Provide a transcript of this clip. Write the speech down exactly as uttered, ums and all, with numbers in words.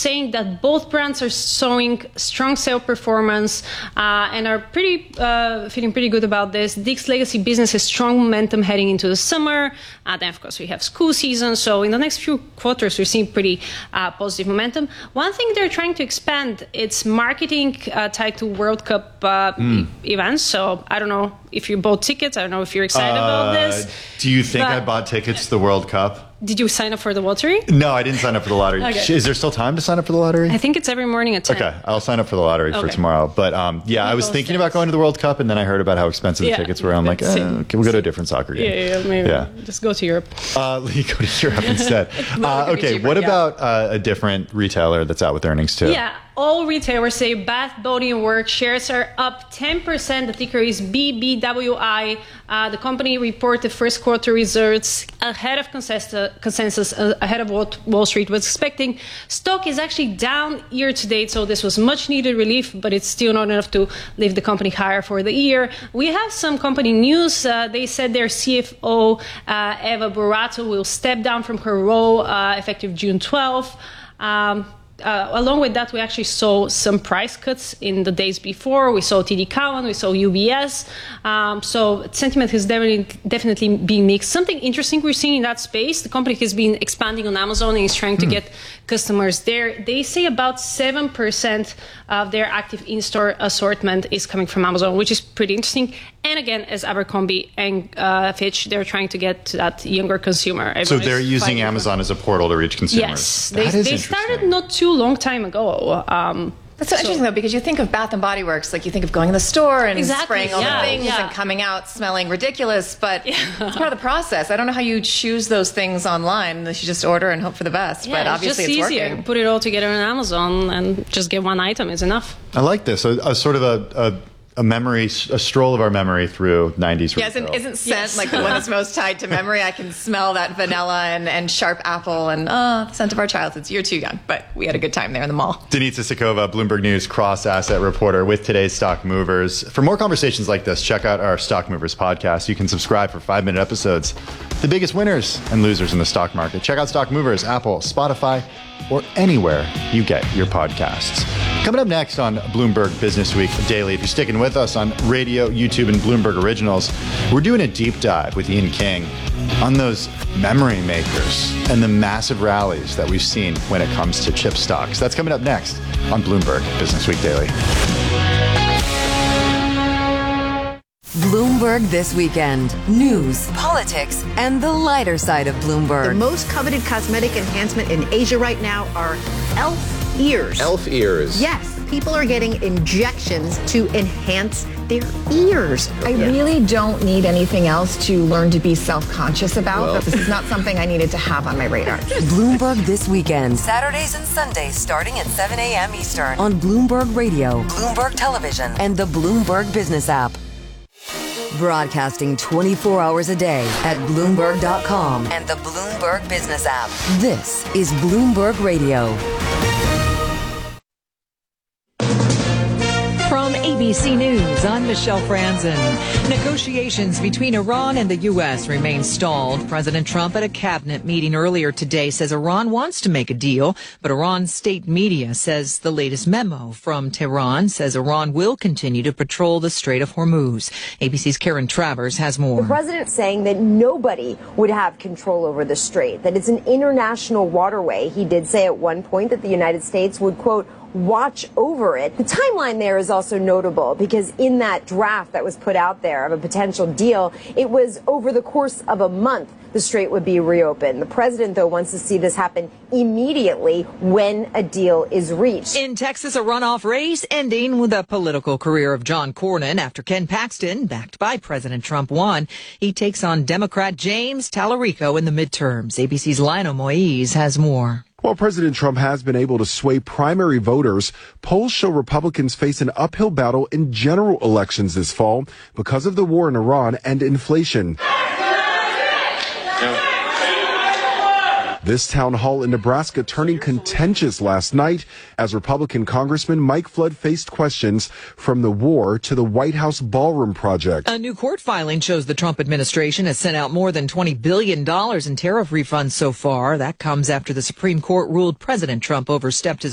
saying that both brands are showing strong sales performance uh, and are pretty uh, feeling pretty good about this. Dick's legacy business has strong momentum heading into the summer. Uh, then, of course, we have school season. So in the next few quarters, we're seeing pretty uh, positive momentum. One thing they're trying to expand, it's marketing uh, tied to World Cup uh, mm. e- events. So I don't know if you bought tickets. I don't know if you're excited uh, about this. Do you think I bought tickets to the World Cup? Did you sign up for the lottery? No, I didn't sign up for the lottery. Okay. Is there still time to sign up for the lottery? I think it's every morning at ten. Okay, I'll sign up for the lottery okay. for tomorrow. But um, yeah, we I was thinking days. about going to the World Cup, and then I heard about how expensive yeah, the tickets were. I'm like, eh, can we go to a different soccer game? Yeah, yeah, maybe. Yeah. Just go to Europe. Uh, go to Europe instead. uh, okay, cheaper, what yeah. about uh, a different retailer that's out with earnings too? Yeah. All retailers say Bath, Body and Work shares are up ten percent. The ticker is B B W I. Uh, the company reported first quarter results ahead of consensus, consensus uh, ahead of what Wall Street was expecting. Stock is actually down year to date, so this was much needed relief, but it's still not enough to lift the company higher for the year. We have some company news. Uh, they said their C F O, uh, Eva Borato, will step down from her role uh, effective June twelfth. Um, Uh, along with that, we actually saw some price cuts in the days before. We saw T D Cowen, we saw U B S. Um, so sentiment has definitely, definitely been mixed. Something interesting we're seeing in that space, the company has been expanding on Amazon and is trying to hmm. get customers there. They say about seven percent of their active in-store assortment is coming from Amazon, which is pretty interesting. And again, as Abercrombie and uh, Fitch, they're trying to get to that younger consumer. Everyone so they're using Amazon as a portal to reach consumers. Yes, they, they started not too long time ago. Um, That's so, so interesting, though, because you think of Bath and Body Works, like you think of going in the store and exactly, spraying all yeah, the things yeah. and coming out smelling ridiculous, but yeah. it's part of the process. I don't know how you choose those things online. You should just order and hope for the best, yeah, but obviously it's, just it's easier. working. Put it all together on Amazon and just get one item is enough. I like this. A, a sort of a... a A memory, a stroll of our memory through nineties retail. Yeah, isn't, isn't scent yes. like the one that's most tied to memory? I can smell that vanilla and, and sharp apple and oh, the scent of our childhoods. You're too young, but we had a good time there in the mall. Denitsa Sikova, Bloomberg News cross-asset reporter with today's Stock Movers. For more conversations like this, check out our Stock Movers podcast. You can subscribe for five-minute episodes. The biggest winners and losers in the stock market. Check out Stock Movers, Apple, Spotify, or anywhere you get your podcasts. Coming up next on Bloomberg Business Week Daily, if you're sticking with us on radio, YouTube, and Bloomberg Originals, we're doing a deep dive with Ian King on those memory makers and the massive rallies that we've seen when it comes to chip stocks. That's coming up next on Bloomberg Business Week Daily. Bloomberg This Weekend. News, politics, and the lighter side of Bloomberg. The most coveted cosmetic enhancement in Asia right now are elf ears. Elf ears. Yes, people are getting injections to enhance their ears. I really don't need anything else to learn to be self-conscious about. Well. This is not something I needed to have on my radar. Bloomberg This Weekend. Saturdays and Sundays starting at seven a.m. Eastern on Bloomberg Radio, Bloomberg Television, and the Bloomberg Business app. Broadcasting twenty-four hours a day at Bloomberg dot com and the Bloomberg Business app. This is Bloomberg Radio. From A B C News, I'm Michelle Franzen. Negotiations between Iran and the U S remain stalled. President Trump at a cabinet meeting earlier today says Iran wants to make a deal, but Iran's state media says the latest memo from Tehran says Iran will continue to patrol the Strait of Hormuz. A B C's Karen Travers has more. The president saying that nobody would have control over the strait, that it's an international waterway. He did say at one point that the United States would, quote, watch over it. The timeline there is also notable because in that draft that was put out there of a potential deal, it was over the course of a month the strait would be reopened. The president, though, wants to see this happen immediately when a deal is reached. In Texas, a runoff race ending with the political career of John Cornyn after Ken Paxton, backed by President Trump, won. He takes on Democrat James Tallarico in the midterms. A B C's Lionel Moise has more. While President Trump has been able to sway primary voters, polls show Republicans face an uphill battle in general elections this fall because of the war in Iran and inflation. This town hall in Nebraska turning contentious last night as Republican Congressman Mike Flood faced questions from the war to the White House ballroom project. A new court filing shows the Trump administration has sent out more than twenty billion dollars in tariff refunds so far. That comes after the Supreme Court ruled President Trump overstepped his